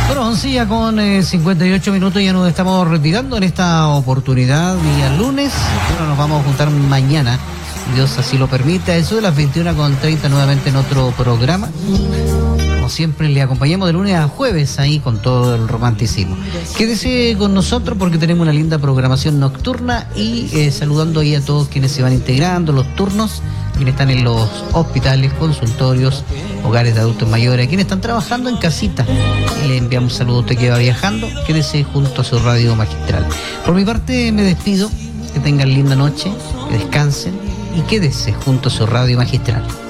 Bueno, 11 ya con 58 minutos, ya nos estamos retirando en esta oportunidad día lunes. Bueno, nos vamos a juntar mañana, Dios así lo permite, a eso de las 21:30 nuevamente en otro programa. Como siempre, le acompañamos de lunes a jueves ahí con todo el romanticismo. Quédese con nosotros porque tenemos una linda programación nocturna y saludando ahí a todos quienes se van integrando, los turnos, quienes están en los hospitales, consultorios, hogares de adultos mayores, quienes están trabajando en casita. Le enviamos un saludo a usted que va viajando. Quédese junto a su radio magistral. Por mi parte me despido, que tengan linda noche, que descansen y quédese junto a su radio magistral.